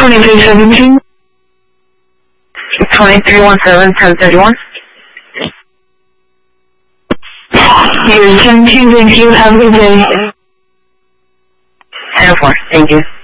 2317. 2317-1031. Here's 17, thank you, have a good day. 10-4, thank you.